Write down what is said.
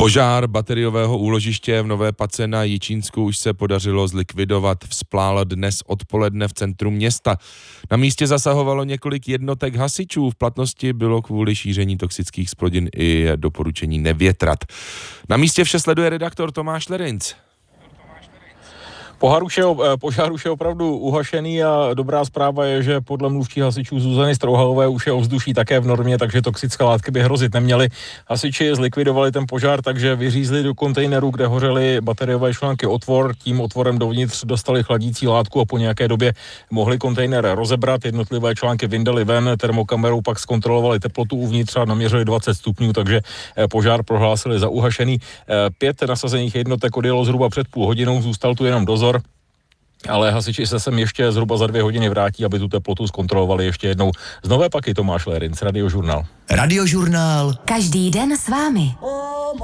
Požár bateriového úložiště v Nové Pace na Jičínsku už se podařilo zlikvidovat. Vzplála dnes odpoledne v centru města. Na místě zasahovalo několik jednotek hasičů. V platnosti bylo kvůli šíření toxických splodin i doporučení nevětrat. Na místě vše sleduje redaktor Tomáš Lerinc. Požár už je opravdu uhašený a dobrá zpráva je, že podle mluvčí hasičů Zuzany Strouhalové už je ovzduší také v normě, takže toxické látky by hrozit neměly. Hasiči zlikvidovali ten požár, takže vyřízli do kontejneru, kde hořely bateriové články otvor. Tím otvorem dovnitř dostali chladící látku a po nějaké době mohli kontejner rozebrat. Jednotlivé články vyndali ven, termokamerou pak zkontrolovali teplotu uvnitř a naměřili 20 stupňů, takže požár prohlásili za uhašený. 5 nasazených jednotek odjelo zhruba před půl hodinou, zůstal tu jenom dozor. Ale hasiči se sem ještě zhruba za 2 hodiny vrátí, aby tu teplotu zkontrolovali ještě jednou. Z Nové Paky Tomáš Lerinc, Radiožurnál. Radiožurnál. Každý den s vámi.